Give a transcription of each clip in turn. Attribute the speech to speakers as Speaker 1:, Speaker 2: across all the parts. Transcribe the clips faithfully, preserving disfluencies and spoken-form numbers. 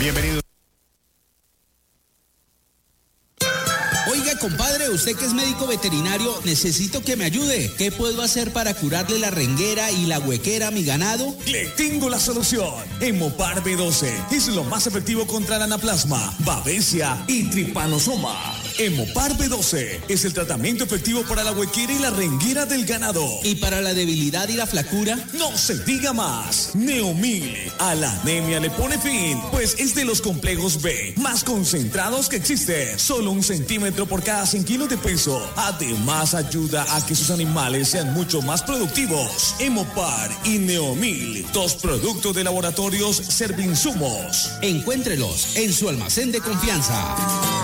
Speaker 1: Bienvenido.
Speaker 2: Oiga, compadre, usted que es médico veterinario, necesito que me ayude. ¿Qué puedo hacer para curarle la renguera y la huequera a mi ganado?
Speaker 3: Le tengo la solución. Hemopar B doce es lo más efectivo contra el anaplasma, babesia y tripanosoma. Hemopar B doce es el tratamiento efectivo para la huequera y la renguera del ganado.
Speaker 2: ¿Y para la debilidad y la flacura?
Speaker 3: No se diga más. Neomil a la anemia le pone fin, pues es de los complejos B más concentrados que existen. Solo un centímetro por cada cien kilos de peso. Además, ayuda a que sus animales sean mucho más productivos. Hemopar y Neomil, dos productos de laboratorios Servinsumos.
Speaker 2: Encuéntrelos en su almacén de confianza.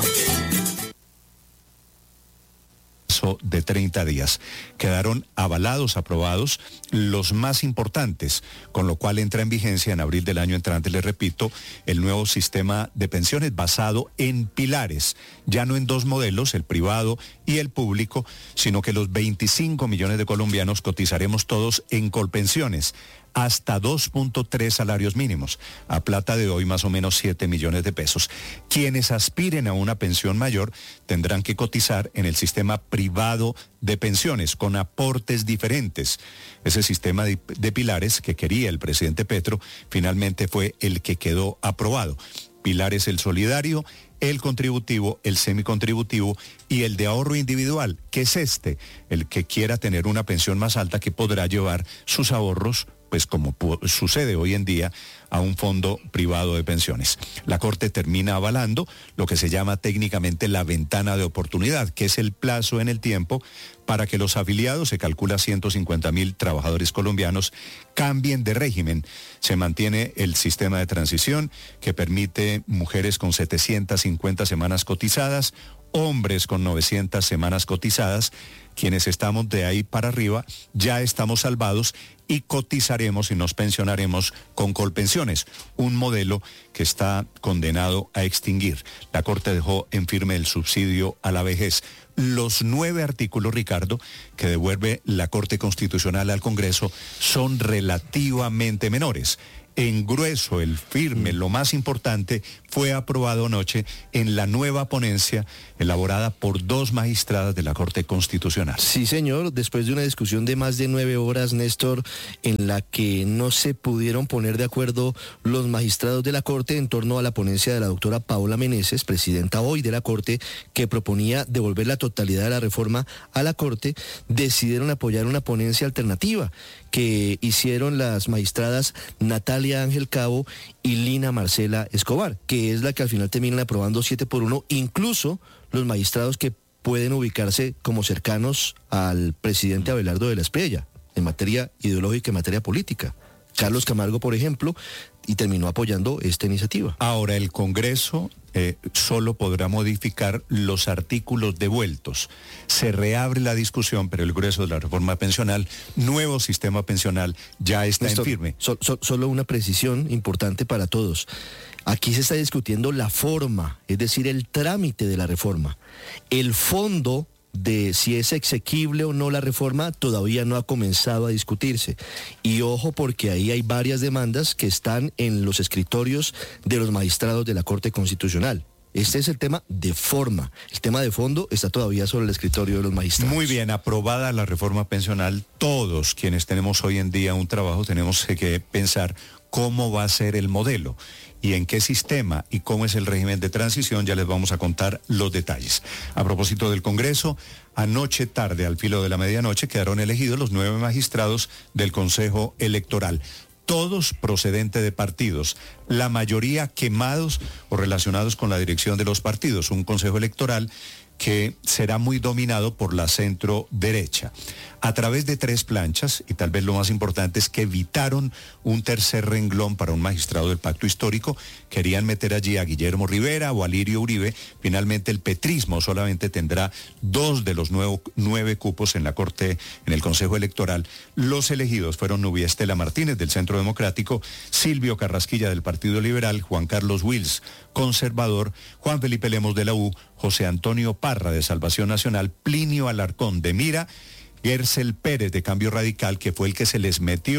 Speaker 1: De treinta días. Quedaron avalados, aprobados los más importantes, con lo cual entra en vigencia en abril del año entrante, les repito, el nuevo sistema de pensiones basado en pilares, ya no en dos modelos, el privado y el público, sino que los veinticinco millones de colombianos cotizaremos todos en Colpensiones, hasta dos punto tres salarios mínimos, a plata de hoy más o menos siete millones de pesos. Quienes aspiren a una pensión mayor tendrán que cotizar en el sistema privado de pensiones con aportes diferentes. Ese sistema de, de pilares que quería el presidente Petro finalmente fue el que quedó aprobado. Pilares el solidario, el contributivo, el semicontributivo y el de ahorro individual, que es este, el que quiera tener una pensión más alta que podrá llevar sus ahorros, pues como sucede hoy en día, a un fondo privado de pensiones. La Corte termina avalando lo que se llama técnicamente la ventana de oportunidad, que es el plazo en el tiempo para que los afiliados, se calcula ciento cincuenta mil trabajadores colombianos, cambien de régimen. Se mantiene el sistema de transición que permite mujeres con setecientas cincuenta semanas cotizadas, hombres con novecientas semanas cotizadas. Quienes estamos de ahí para arriba ya estamos salvados y cotizaremos y nos pensionaremos con Colpensiones, un modelo que está condenado a extinguir. La Corte dejó en firme el subsidio a la vejez. Los nueve artículos, Ricardo, que devuelve la Corte Constitucional al Congreso son relativamente menores. En grueso, el firme, lo más importante, fue aprobado anoche en la nueva ponencia elaborada por dos magistradas de la Corte Constitucional.
Speaker 4: Sí, señor, después de una discusión de más de nueve horas, Néstor, en la que no se pudieron poner de acuerdo los magistrados de la Corte en torno a la ponencia de la doctora Paola Meneses, presidenta hoy de la Corte, que proponía devolver la totalidad de la reforma a la Corte, decidieron apoyar una ponencia alternativa que hicieron las magistradas Natalia Ángel Cabo y Lina Marcela Escobar, que es la que al final terminan aprobando siete por uno, incluso los magistrados que pueden ubicarse como cercanos al presidente Abelardo de la Espriella, en materia ideológica y en materia política. Carlos Camargo, por ejemplo, y terminó apoyando esta iniciativa.
Speaker 1: Ahora, el Congreso eh, solo podrá modificar los artículos devueltos. Se reabre la discusión, pero el grueso de la reforma pensional, nuevo sistema pensional, ya está
Speaker 4: Néstor,
Speaker 1: en firme.
Speaker 4: So, so, solo una precisión importante para todos. Aquí se está discutiendo la forma, es decir, el trámite de la reforma. El fondo de si es exequible o no la reforma todavía no ha comenzado a discutirse. Y ojo, porque ahí hay varias demandas que están en los escritorios de los magistrados de la Corte Constitucional. Este es el tema de forma. El tema de fondo está todavía sobre el escritorio de los magistrados.
Speaker 1: Muy bien, aprobada la reforma pensional, todos quienes tenemos hoy en día un trabajo tenemos que pensar cómo va a ser el modelo y en qué sistema y cómo es el régimen de transición. Ya les vamos a contar los detalles. A propósito del Congreso, anoche tarde, al filo de la medianoche, quedaron elegidos los nueve magistrados del Consejo Electoral, todos procedentes de partidos, la mayoría quemados o relacionados con la dirección de los partidos, un Consejo Electoral que será muy dominado por la centro derecha. A través de tres planchas, y tal vez lo más importante es que evitaron un tercer renglón para un magistrado del pacto histórico, querían meter allí a Guillermo Rivera o a Lirio Uribe. Finalmente el petrismo solamente tendrá dos de los nuevo, nueve cupos en la Corte, en el Consejo Electoral. Los elegidos fueron Nubia Estela Martínez del Centro Democrático, Silvio Carrasquilla del Partido Liberal, Juan Carlos Wills, conservador, Juan Felipe Lemos de la U, José Antonio Parra de Salvación Nacional, Plinio Alarcón de Mira, Gersel Pérez de Cambio Radical, que fue el que se les metió,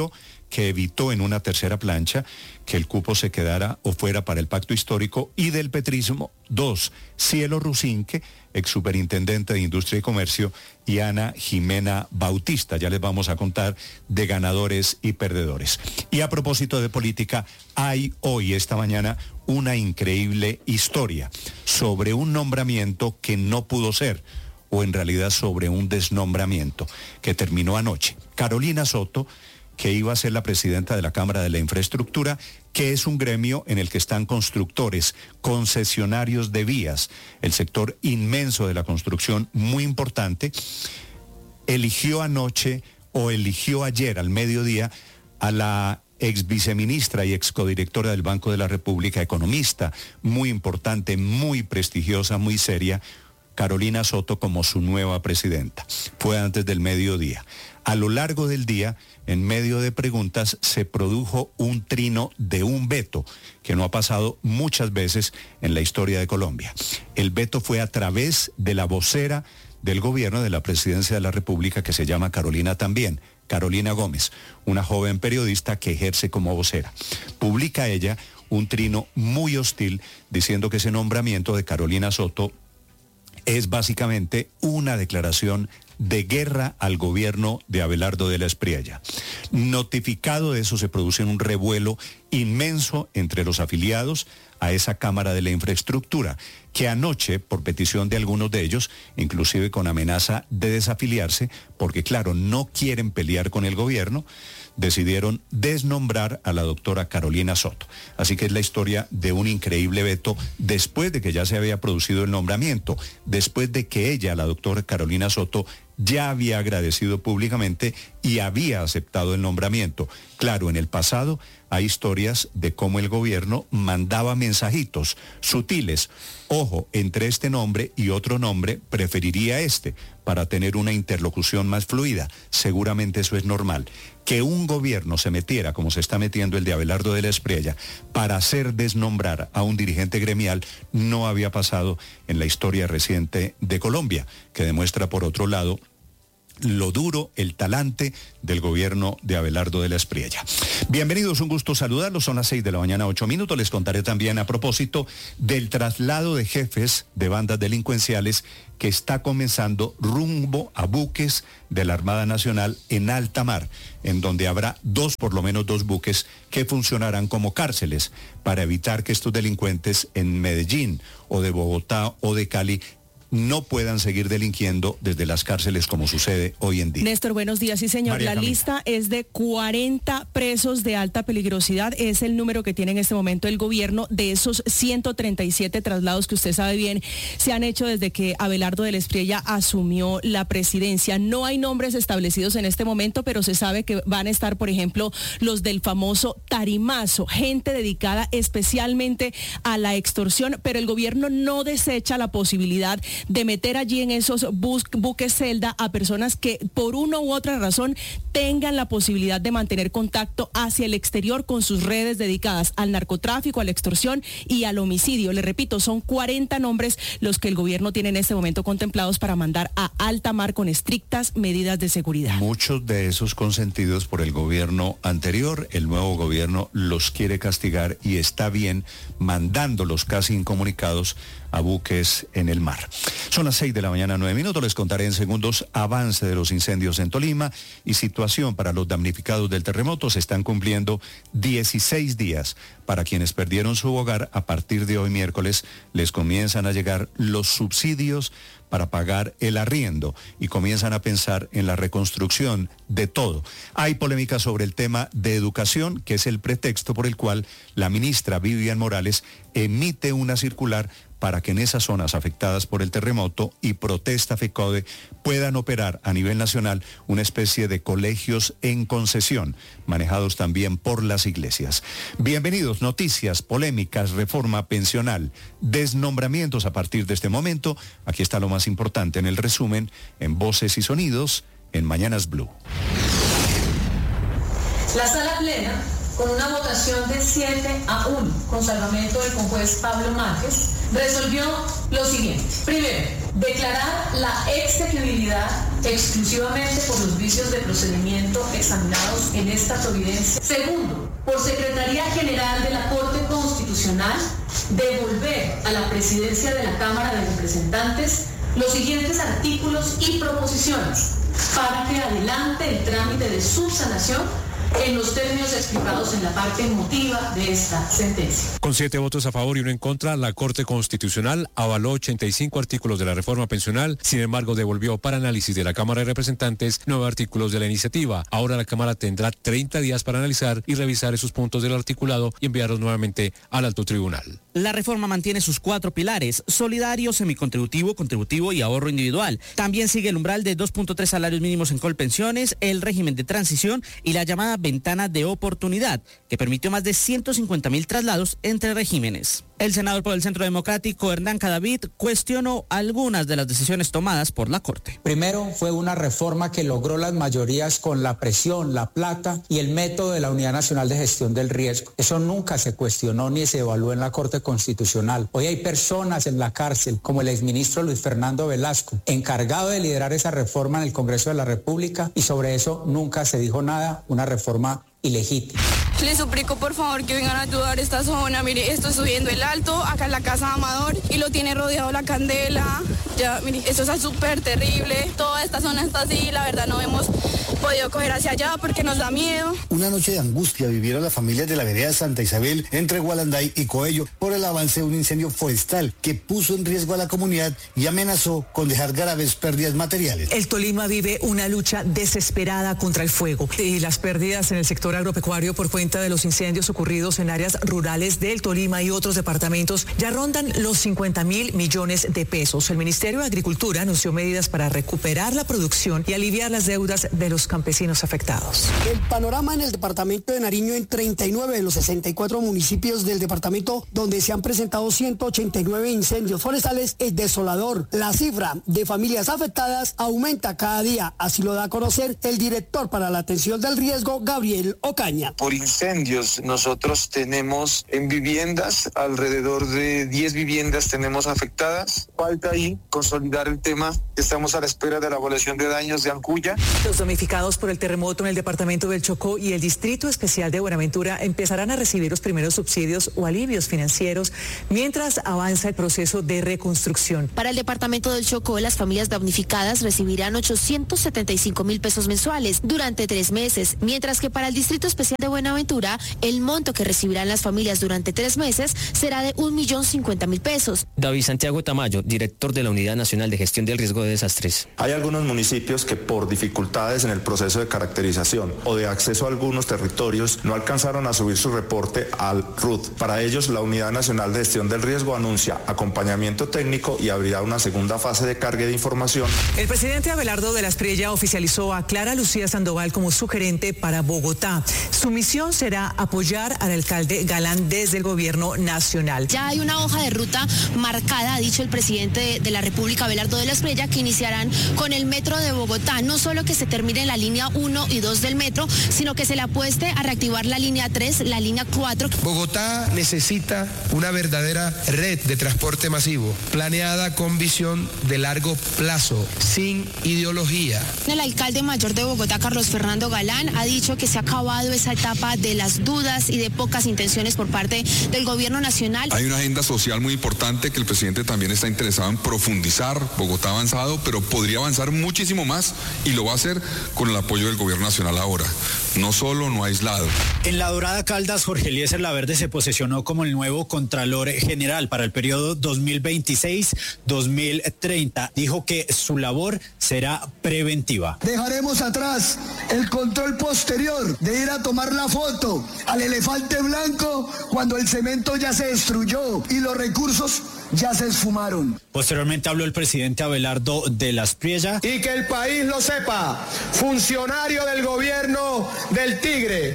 Speaker 1: que evitó en una tercera plancha que el cupo se quedara o fuera para el pacto histórico, y del petrismo, dos, Cielo Rusinque, ex superintendente de Industria y Comercio, y Ana Jimena Bautista. Ya les vamos a contar de ganadores y perdedores. Y a propósito de política, hay hoy, esta mañana, una increíble historia sobre un nombramiento que no pudo ser, o en realidad sobre un desnombramiento que terminó anoche. Carolina Soto, que iba a ser la presidenta de la Cámara de la Infraestructura, que es un gremio en el que están constructores, concesionarios de vías, el sector inmenso de la construcción, muy importante, eligió anoche o eligió ayer al mediodía a la ex viceministra y ex codirectora del Banco de la República, economista, muy importante, muy prestigiosa, muy seria, Carolina Soto, como su nueva presidenta. Fue antes del mediodía. A lo largo del día, en medio de preguntas, se produjo un trino de un veto que no ha pasado muchas veces en la historia de Colombia. El veto fue a través de la vocera del gobierno de la Presidencia de la República, que se llama Carolina también, Carolina Gómez, una joven periodista que ejerce como vocera. Publica ella un trino muy hostil diciendo que ese nombramiento de Carolina Soto es básicamente una declaración de guerra al gobierno de Abelardo de la Espriella. Notificado de eso, se produce un revuelo inmenso entre los afiliados a esa Cámara de la Infraestructura, que anoche, por petición de algunos de ellos, inclusive con amenaza de desafiliarse, porque claro, no quieren pelear con el gobierno, decidieron desnombrar a la doctora Carolina Soto. Así que es la historia de un increíble veto después de que ya se había producido el nombramiento, después de que ella, la doctora Carolina Soto, ya había agradecido públicamente y había aceptado el nombramiento. Claro, en el pasado hay historias de cómo el gobierno mandaba mensajitos sutiles. Ojo, entre este nombre y otro nombre, preferiría este para tener una interlocución más fluida. Seguramente eso es normal. Que un gobierno se metiera, como se está metiendo el de Abelardo de la Espriella, para hacer desnombrar a un dirigente gremial, no había pasado en la historia reciente de Colombia, que demuestra, por otro lado, lo duro, el talante del gobierno de Abelardo de la Espriella. Bienvenidos, un gusto saludarlos. Son las seis de la mañana, ocho minutos. Les contaré también a propósito del traslado de jefes de bandas delincuenciales que está comenzando rumbo a buques de la Armada Nacional en alta mar, en donde habrá dos, por lo menos dos buques que funcionarán como cárceles para evitar que estos delincuentes en Medellín o de Bogotá o de Cali no puedan seguir delinquiendo desde las cárceles como sucede hoy en día.
Speaker 5: Néstor, buenos días. Sí, señor.
Speaker 1: María
Speaker 5: La
Speaker 1: Camila.
Speaker 5: lista es de cuarenta presos de alta peligrosidad. Es el número que tiene en este momento el gobierno de esos ciento treinta y siete traslados que usted sabe bien se han hecho desde que Abelardo de la Espriella asumió la presidencia. No hay nombres establecidos en este momento, pero se sabe que van a estar, por ejemplo, los del famoso tarimazo, gente dedicada especialmente a la extorsión, pero el gobierno no desecha la posibilidad de meter allí en esos bus, buques celda a personas que por una u otra razón tengan la posibilidad de mantener contacto hacia el exterior con sus redes dedicadas al narcotráfico, a la extorsión y al homicidio. Le repito, son cuarenta nombres los que el gobierno tiene en este momento contemplados para mandar a alta mar con estrictas medidas de seguridad.
Speaker 1: Muchos de esos consentidos por el gobierno anterior, el nuevo gobierno los quiere castigar y está bien mandándolos casi incomunicados a buques en el mar. Son las seis de la mañana, nueve minutos. Les contaré en segundos avance de los incendios en Tolima y situación para los damnificados del terremoto. Se están cumpliendo dieciséis días para quienes perdieron su hogar. A partir de hoy miércoles les comienzan a llegar los subsidios para pagar el arriendo y comienzan a pensar en la reconstrucción de todo. Hay polémica sobre el tema de educación, que es el pretexto por el cual la ministra Vivian Morales emite una circular para que en esas zonas afectadas por el terremoto y protesta FECODE puedan operar a nivel nacional una especie de colegios en concesión, manejados también por las iglesias. Bienvenidos, noticias, polémicas, reforma pensional, desnombramientos a partir de este momento. Aquí está lo más importante en el resumen, en Voces y Sonidos, en Mañanas Blue.
Speaker 6: La sala plena con una votación de siete a uno, con salvamento del conjuez Pablo Márquez, resolvió lo siguiente. Primero, declarar la exequibilidad exclusivamente por los vicios de procedimiento examinados en esta providencia. Segundo, por Secretaría General de la Corte Constitucional, devolver a la presidencia de la Cámara de Representantes los siguientes artículos y proposiciones para que adelante el trámite de subsanación en los términos explicados en la parte emotiva de esta sentencia.
Speaker 7: Con siete votos a favor y uno en contra, la Corte Constitucional avaló ochenta y cinco artículos de la reforma pensional, sin embargo devolvió para análisis de la Cámara de Representantes nueve artículos de la iniciativa. Ahora la Cámara tendrá treinta días para analizar y revisar esos puntos del articulado y enviarlos nuevamente al alto tribunal.
Speaker 8: La reforma mantiene sus cuatro pilares: solidario, semicontributivo, contributivo y ahorro individual. También sigue el umbral de dos punto tres salarios mínimos en Colpensiones, el régimen de transición y la llamada ventana de oportunidad, que permitió más de ciento cincuenta mil traslados entre regímenes. El senador por el Centro Democrático, Hernán Cadavid, cuestionó algunas de las decisiones tomadas por la Corte.
Speaker 9: Primero, fue una reforma que logró las mayorías con la presión, la plata y el método de la Unidad Nacional de Gestión del Riesgo. Eso nunca se cuestionó ni se evaluó en la Corte Constitucional. Hoy hay personas en la cárcel, como el exministro Luis Fernando Velasco, encargado de liderar esa reforma en el Congreso de la República, y sobre eso nunca se dijo nada, una reforma ilegítima.
Speaker 10: Les suplico por favor que vengan a ayudar a esta zona. Mire, estoy subiendo el alto, acá en la casa de Amador, y lo tiene rodeado la candela. Ya, mire, esto es súper terrible. Toda esta zona está así, la verdad no hemos podido coger hacia allá porque nos da miedo.
Speaker 11: Una noche de angustia vivieron las familias de la vereda Santa Isabel entre Gualanday y Coello por el avance de un incendio forestal que puso en riesgo a la comunidad y amenazó con dejar graves pérdidas materiales.
Speaker 12: El Tolima vive una lucha desesperada contra el fuego y las pérdidas en el sector agropecuario por cuenta de los incendios ocurridos en áreas rurales del Tolima y otros departamentos ya rondan los cincuenta mil millones de pesos. El Ministerio de Agricultura anunció medidas para recuperar la producción y aliviar las deudas de los campesinos afectados.
Speaker 13: El panorama en el departamento de Nariño, en treinta y nueve de los sesenta y cuatro municipios del departamento donde se han presentado ciento ochenta y nueve incendios forestales, es desolador. La cifra de familias afectadas aumenta cada día, así lo da a conocer el director para la atención del riesgo, Gabriel Ocaña.
Speaker 14: Por incendios, nosotros tenemos en viviendas, alrededor de diez viviendas tenemos afectadas. Falta ahí consolidar el tema. Estamos a la espera de la evaluación de daños de Ancuya.
Speaker 12: Los damnificados por el terremoto en el departamento del Chocó y el Distrito Especial de Buenaventura empezarán a recibir los primeros subsidios o alivios financieros mientras avanza el proceso de reconstrucción.
Speaker 15: Para el departamento del Chocó, las familias damnificadas recibirán ochocientos setenta y cinco mil pesos mensuales durante tres meses, mientras que para el Distrito Especial de Buenaventura, el monto que recibirán las familias durante tres meses será de un millón cincuenta mil pesos.
Speaker 16: David Santiago Tamayo, director de la Unidad Nacional de Gestión del Riesgo de Desastres.
Speaker 17: Hay algunos municipios que por dificultades en el proceso de caracterización o de acceso a algunos territorios no alcanzaron a subir su reporte al R U D. Para ellos, la Unidad Nacional de Gestión del Riesgo anuncia acompañamiento técnico y abrirá una segunda fase de carga de información.
Speaker 12: El presidente Abelardo de la Espriella oficializó a Clara Lucía Sandoval como su gerente para Bogotá. Su misión será apoyar al alcalde Galán desde el gobierno nacional.
Speaker 15: Ya hay una hoja de ruta marcada, ha dicho el presidente de, de la República, Abelardo de la Espriella, que iniciarán con el metro de Bogotá. No solo que se termine la línea uno y dos del metro, sino que se le apueste a reactivar la línea tres, la línea cuatro.
Speaker 18: Bogotá necesita una verdadera red de transporte masivo, planeada con visión de largo plazo, sin ideología.
Speaker 15: El alcalde mayor de Bogotá, Carlos Fernando Galán, ha dicho que se ha acabado esa etapa de las dudas y de pocas intenciones por parte del gobierno nacional.
Speaker 19: Hay una agenda social muy importante que el presidente también está interesado en profundizar. Bogotá ha avanzado, pero podría avanzar muchísimo más y lo va a hacer con el apoyo del gobierno nacional ahora. No solo, no aislado.
Speaker 20: En La Dorada, Caldas, Jorge Eliezer Laverde se posesionó como el nuevo Contralor General para el periodo dos mil veintiséis a dos mil treinta. Dijo que su labor será preventiva.
Speaker 21: Dejaremos atrás el control posterior de ir a tomar la foto al elefante blanco cuando el cemento ya se destruyó y los recursos ya se esfumaron.
Speaker 20: Posteriormente habló el presidente Abelardo de la Espriella.
Speaker 22: Y que el país lo sepa, funcionario del gobierno del Tigre,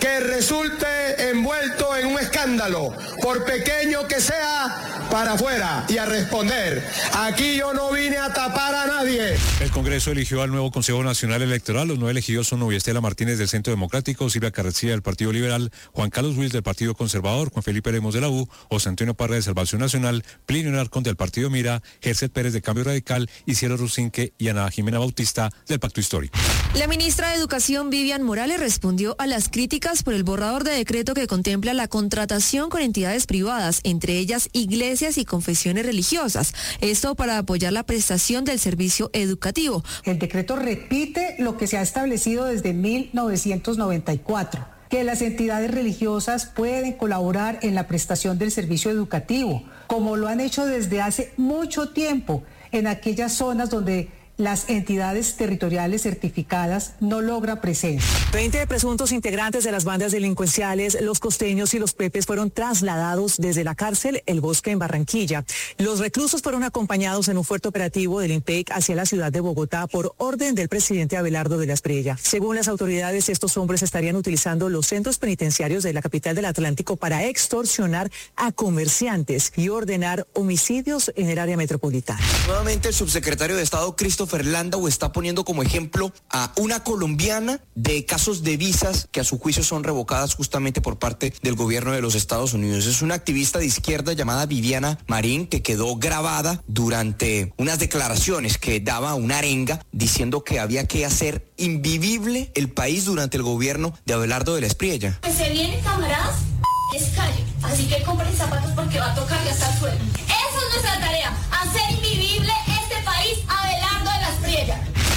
Speaker 21: que resulte envuelto en un escándalo, por pequeño que sea, para afuera y a responder. Aquí yo no vine a tapar a nadie.
Speaker 7: El Congreso eligió al nuevo Consejo Nacional Electoral. Los nueve elegidos son Novia Estela Martínez del Centro Democrático, Silvia Carrasquilla del Partido Liberal, Juan Carlos Wills del Partido Conservador, Juan Felipe Lemos de la U, José Antonio Parra de Salvación Nacional, Plinio Narcón del Partido Mira, Gerset Pérez de Cambio Radical y Cielo Rusinque y Ana Jimena Bautista del Pacto Histórico.
Speaker 3: La ministra de Educación, Vivian Morales, respondió a las críticas por el borrador de decreto que contempla la contratación con entidades privadas, entre ellas iglesias y confesiones religiosas. Esto para apoyar la prestación del servicio educativo.
Speaker 22: El decreto repite lo que se ha establecido desde mil novecientos noventa y cuatro, que las entidades religiosas pueden colaborar en la prestación del servicio educativo, como lo han hecho desde hace mucho tiempo en aquellas zonas donde las entidades territoriales certificadas no logran presencia.
Speaker 12: veinte presuntos integrantes de las bandas delincuenciales, los Costeños y los Pepes, fueron trasladados desde la cárcel El Bosque en Barranquilla. Los reclusos fueron acompañados en un fuerte operativo del IMPEC hacia la ciudad de Bogotá por orden del presidente Abelardo de la Espriella. Según las autoridades, estos hombres estarían utilizando los centros penitenciarios de la capital del Atlántico para extorsionar a comerciantes y ordenar homicidios en el área metropolitana.
Speaker 23: Nuevamente el subsecretario de Estado, Cristo Landau, está poniendo como ejemplo a una colombiana de casos de visas que a su juicio son revocadas justamente por parte del gobierno de los Estados Unidos. Es una activista de izquierda llamada Viviana Marín que quedó grabada durante unas declaraciones que daba una arenga diciendo que había que hacer invivible el país durante el gobierno de Abelardo de la Espriella.
Speaker 24: Pues se vienen, camaradas, es calle, así que compren zapatos porque va a tocar y hasta el suelo. Esa es nuestra tarea, hacer invivible este país, Abelardo de la Espriella.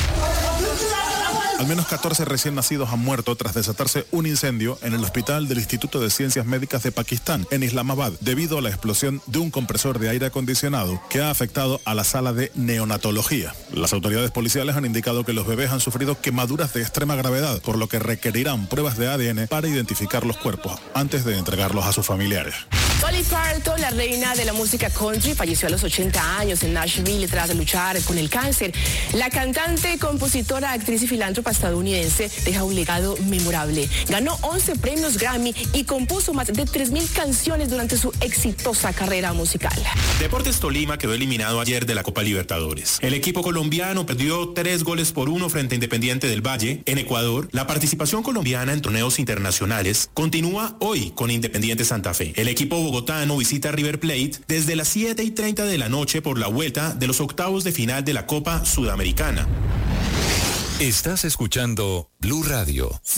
Speaker 25: Al menos catorce recién nacidos han muerto tras desatarse un incendio en el hospital del Instituto de Ciencias Médicas de Pakistán, en Islamabad, debido a la explosión de un compresor de aire acondicionado que ha afectado a la sala de neonatología. Las autoridades policiales han indicado que los bebés han sufrido quemaduras de extrema gravedad, por lo que requerirán pruebas de A D N para identificar los cuerpos antes de entregarlos a sus familiares.
Speaker 26: Dolly Parton, la reina de la música country, falleció a los ochenta años en Nashville tras luchar con el cáncer. La cantante, compositora, actriz y filántropa estadounidense deja un legado memorable. Ganó once premios Grammy y compuso más de tres mil canciones durante su exitosa carrera musical.
Speaker 27: Deportes Tolima quedó eliminado ayer de la Copa Libertadores. El equipo colombiano perdió tres goles por uno frente a Independiente del Valle. En Ecuador, la participación colombiana en torneos internacionales continúa hoy con Independiente Santa Fe. El equipo bogotano visita River Plate desde las siete y treinta de la noche por la vuelta de los octavos de final de la Copa Sudamericana.
Speaker 28: Estás escuchando Blue Radio.